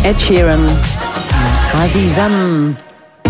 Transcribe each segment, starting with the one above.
Ed Sheeran. Azizam.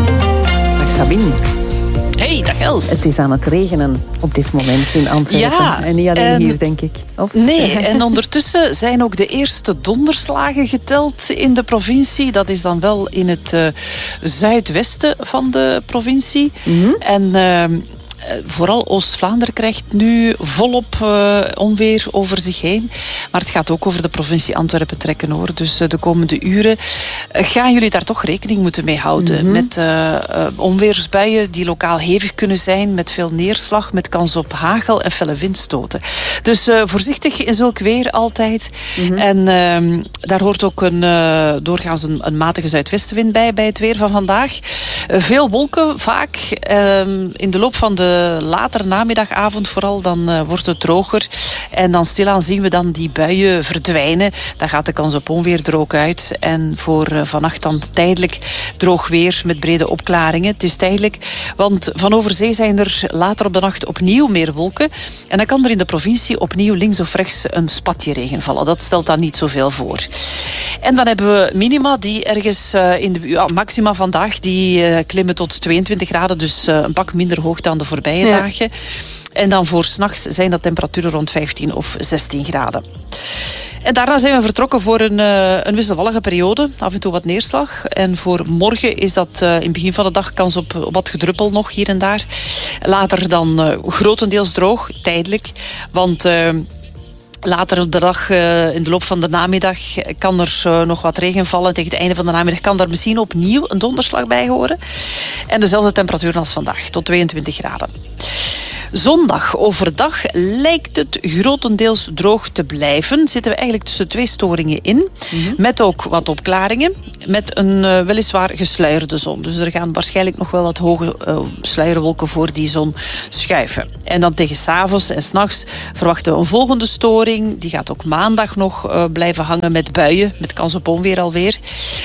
Dag Sabine. Hey, dag Els. Het is aan het regenen op dit moment in Antwerpen. Ja, en niet alleen hier, denk ik. Of? Nee, en ondertussen zijn ook de eerste donderslagen geteld in de provincie. Dat is dan wel in het zuidwesten van de provincie. Mm-hmm. En vooral Oost-Vlaanderen krijgt nu volop onweer over zich heen. Maar het gaat ook over de provincie Antwerpen trekken, hoor. Dus de komende uren gaan jullie daar toch rekening moeten mee houden. Mm-hmm. Met onweersbuien die lokaal hevig kunnen zijn. Met veel neerslag, met kans op hagel en felle windstoten. Dus voorzichtig in zulk weer altijd. Mm-hmm. En daar hoort ook doorgaans een matige zuidwestenwind bij het weer van vandaag. Veel wolken, vaak. In de loop van de latere namiddagavond vooral, dan wordt het droger. En dan stilaan zien we dan die buien verdwijnen. Dan gaat de kans op onweer er ook uit. En voor vannacht dan tijdelijk droog weer met brede opklaringen. Het is tijdelijk, want van over zee zijn er later op de nacht opnieuw meer wolken. En dan kan er in de provincie opnieuw links of rechts een spatje regen vallen. Dat stelt dan niet zoveel voor. En dan hebben we minima die ergens in de maxima vandaag, die klimmen tot 22 graden. Dus een pak minder hoog dan de voorbije dagen. En dan voor 's nachts zijn dat temperaturen rond 15 of 16 graden. En daarna zijn we vertrokken voor een wisselvallige periode. Af en toe wat neerslag. En voor morgen is dat in het begin van de dag kans op wat gedruppel nog hier en daar. Later dan grotendeels droog, tijdelijk. Want later op de dag, in de loop van de namiddag, kan er nog wat regen vallen. Tegen het einde van de namiddag kan er misschien opnieuw een donderslag bij horen. En dezelfde temperaturen als vandaag, tot 22 graden. Zondag overdag lijkt het grotendeels droog te blijven. Zitten we eigenlijk tussen twee storingen in. Mm-hmm. Met ook wat opklaringen. Met een weliswaar gesluierde zon. Dus er gaan waarschijnlijk nog wel wat hoge sluierwolken voor die zon schuiven. En dan tegen 's avonds en 's nachts verwachten we een volgende storing. Die gaat ook maandag nog blijven hangen met buien. Met kans op onweer alweer.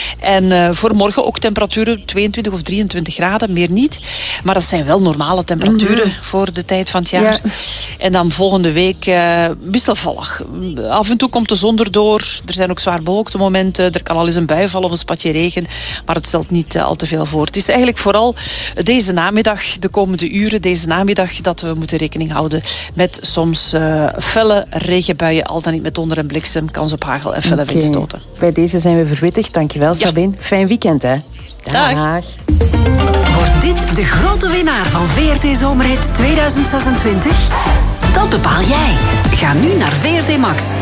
En voor morgen ook temperaturen 22 of 23 graden. Meer niet. Maar dat zijn wel normale temperaturen voor de tijd van het jaar. Ja. En dan volgende week wisselvallig. Af en toe komt de zon erdoor. Er zijn ook zwaar bewolkte momenten. Er kan al eens een bui vallen of een spatje regen. Maar het stelt niet al te veel voor. Het is eigenlijk vooral deze namiddag, de komende uren, deze namiddag, dat we moeten rekening houden met soms felle regenbuien. Al dan niet met donder en bliksem. Kans op hagel en felle windstoten. Bij deze zijn we verwittigd. Dankjewel, Sabine. Fijn weekend, hè. Dag. Wordt dit de grote winnaar van VRT Zomerhit 2026? Dat bepaal jij. Ga nu naar VRT Max.